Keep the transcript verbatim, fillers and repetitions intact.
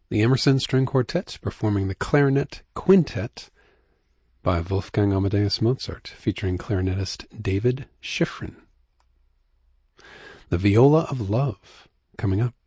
The Emerson String Quartet performing the Clarinet Quintet by Wolfgang Amadeus Mozart, featuring clarinetist David Schifrin. The Viola of Love, coming up.